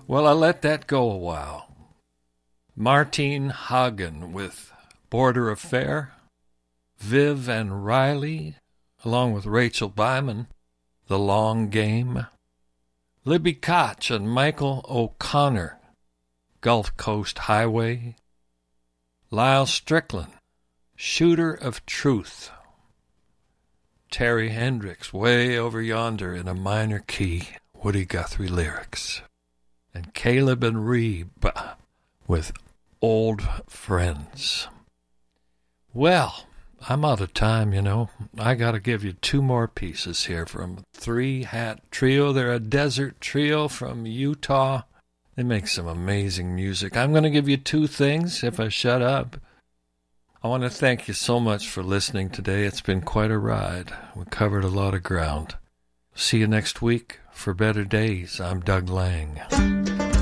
Well, I let that go a while. Martine Hagen with Border Affair, Viv and Riley, along with Rachel Byman, The Long Game, Libby Koch and Michael O'Connor, Gulf Coast Highway, Lyle Strickland, Shooter of Truth, Terry Hendricks, Way Over Yonder in a Minor Key, Woody Guthrie lyrics, and Caleb and Reeb with Old Friends. Well, I'm out of time, you know. I got to give you two more pieces here from Three Hat Trio. They're a desert trio from Utah. They make some amazing music. I'm going to give you two things if I shut up. I want to thank you so much for listening today. It's been quite a ride. We covered a lot of ground. See you next week for Better Days. I'm Doug Lang.